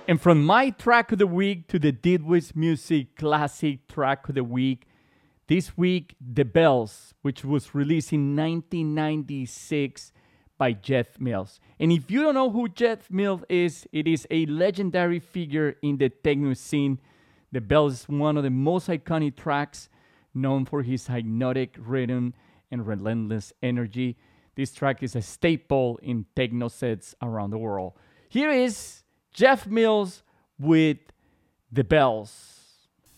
And from my track of the week to the Didwit's Music Classic track of the week, this week, The Bells, which was released in 1996 by Jeff Mills. And if you don't know who Jeff Mills is, it is a legendary figure in the techno scene. The Bells is one of the most iconic tracks, known for his hypnotic rhythm and relentless energy. This track is a staple in techno sets around the world. Here is Jeff Mills with The Bells.